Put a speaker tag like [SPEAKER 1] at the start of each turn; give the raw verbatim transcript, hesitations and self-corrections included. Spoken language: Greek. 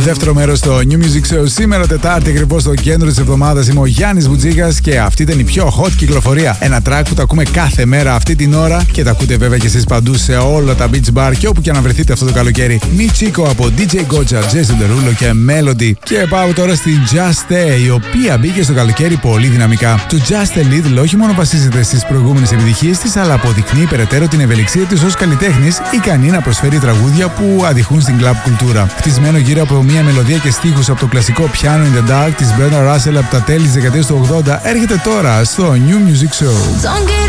[SPEAKER 1] Δεύτερο μέρος στο New Music Show. Σήμερα Τετάρτη, ακριβώς στο κέντρο της εβδομάδας, είμαι ο Γιάννης Μπουτζίκας και αυτή ήταν η πιο hot κυκλοφορία. Ένα track που το ακούμε κάθε μέρα αυτή την ώρα και το ακούτε βέβαια και εσείς παντού σε όλα τα beach bar και όπου και να βρεθείτε αυτό το καλοκαίρι. Mi Chico από ντι τζέι Gotcha, Jason Derulo και Melody. Και πάω τώρα στην Just A, η οποία μπήκε στο καλοκαίρι πολύ δυναμικά. Το Just a Little όχι μόνο βασίζεται στις προηγούμενες επιτυχίες της, αλλά αποδεικνύει περαιτέρω την ευελιξία της ως καλλιτέχνης, ικανή να προσφέρει τραγούδια που αντιχούν στην club κουλτούρα. Χτισμένο γύρω από μια μελωδία και στίχους από το κλασικό Piano in the Dark της Brenda Russell από τα τέλη της δεκαετίας του ογδόντα, έρχεται τώρα στο New Music Show.